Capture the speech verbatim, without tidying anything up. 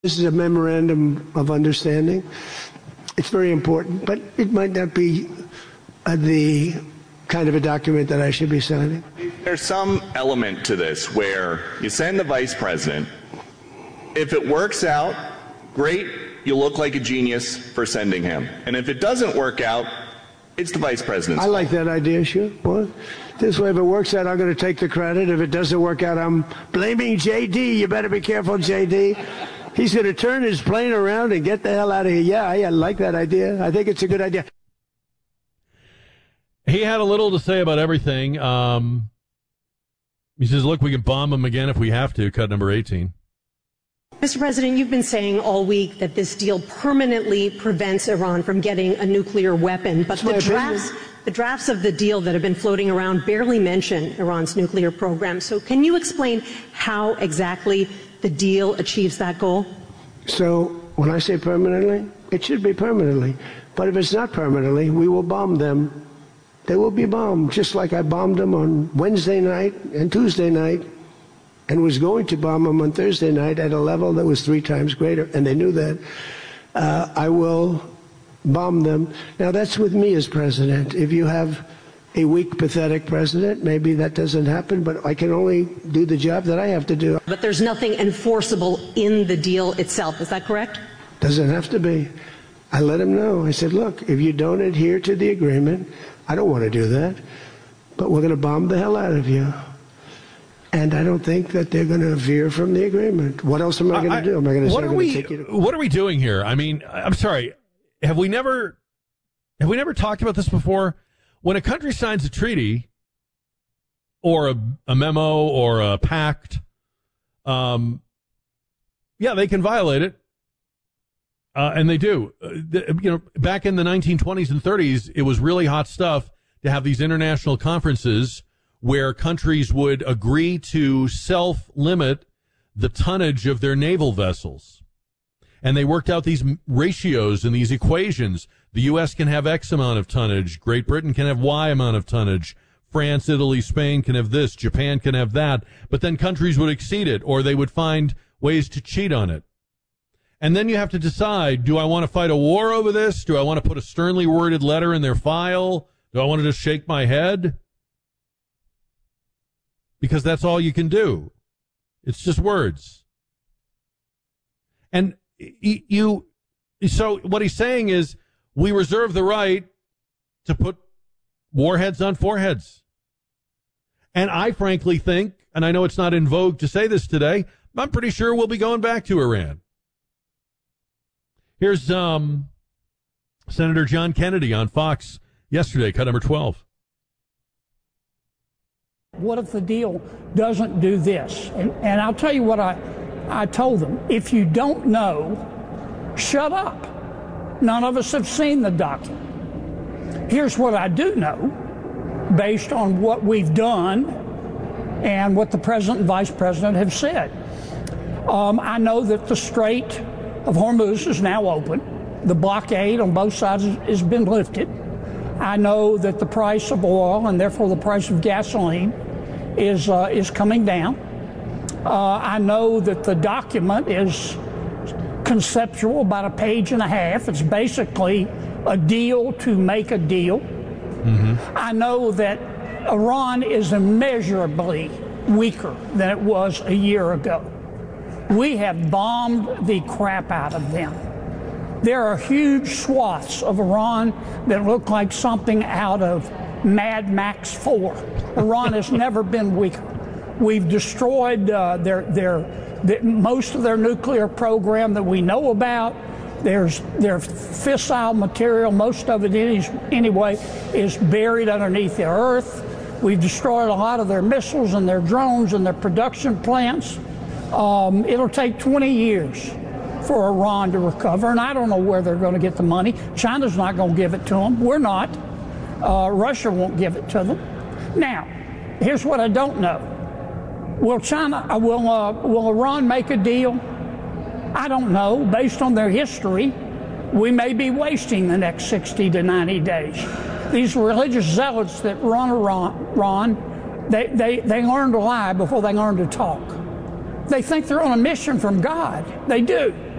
This is a memorandum of understanding. It's very important, but it might not be uh, the kind of a document that I should be signing. There's some element to this where you send the vice president. If it works out, great, you look like a genius for sending him. And if it doesn't work out, it's the vice president's I like that idea, sure. Well, this way, if it works out, I'm going to take the credit. If it doesn't work out, I'm blaming J D. You better be careful, J D. He's going to turn his plane around and get the hell out of here. Yeah, I, I like that idea. I think it's a good idea. He had a little to say about everything. Um, he says, look, we can bomb him again if we have to, cut number eighteen. Mister President, you've been saying all week that this deal permanently prevents Iran from getting a nuclear weapon, but the drafts, the drafts of the deal that have been floating around barely mention Iran's nuclear program. So can you explain how exactly the deal achieves that goal? So when I say permanently, it should be permanently. But if it's not permanently, we will bomb them. They will be bombed, just like I bombed them on Wednesday night and Tuesday night, and was going to bomb them on Thursday night at a level that was three times greater, and they knew that. Uh, I will bomb them. Now, that's with me as president. If you have a weak, pathetic president, maybe that doesn't happen, but I can only do the job that I have to do. But there's nothing enforceable in the deal itself. Is that correct? Doesn't have to be. I let him know. I said, look, if you don't adhere to the agreement, I don't want to do that, but we're going to bomb the hell out of you. And I don't think that they're going to veer from the agreement. What else am I going to do? Am I going to say, I'm going to take you to... What are we doing here? I mean, I'm sorry. Have we never, have we never talked about this before? When a country signs a treaty or a, a memo or a pact, um, yeah, they can violate it. Uh, and they do. Uh, the, you know, back in the nineteen twenties and thirties, it was really hot stuff to have these international conferences where countries would agree to self-limit the tonnage of their naval vessels. And they worked out these ratios and these equations. The U S can have X amount of tonnage. Great Britain can have Y amount of tonnage. France, Italy, Spain can have this. Japan can have that. But then countries would exceed it, or they would find ways to cheat on it. And then you have to decide, do I want to fight a war over this? Do I want to put a sternly worded letter in their file? Do I want to just shake my head? Because that's all you can do. It's just words. And you, so what he's saying is, we reserve the right to put warheads on foreheads. And I frankly think, and I know it's not in vogue to say this today, but I'm pretty sure we'll be going back to Iran. Here's um, Senator John Kennedy on Fox yesterday, cut number twelve. What if the deal doesn't do this? And, and I'll tell you what I, I told them. If you don't know, shut up. None of us have seen the document. Here's what I do know, based on what we've done and what the president and vice president have said. Um, I know that the Strait of Hormuz is now open. The blockade on both sides has been lifted. I know that the price of oil and therefore the price of gasoline is uh, is coming down. Uh, I know that the document is conceptual, about a page and a half. It's basically a deal to make a deal. Mm-hmm. I know that Iran is immeasurably weaker than it was a year ago. We have bombed the crap out of them. There are huge swaths of Iran that look like something out of Mad Max four. Iran has never been weaker. We've destroyed uh, their, their, their most of their nuclear program that we know about. There's their fissile material, most of it is, anyway, is buried underneath the earth. We've destroyed a lot of their missiles and their drones and their production plants. Um, it'll take twenty years for Iran to recover, and I don't know where they're going to get the money. China's not going to give it to them. We're not. Uh, Russia won't give it to them. Now, here's what I don't know. Will China, uh, will, uh, will Iran make a deal? I don't know. Based on their history, we may be wasting the next sixty to ninety days. These religious zealots that run Iran, they, they, they learn to lie before they learn to talk. They think they're on a mission from God. They do.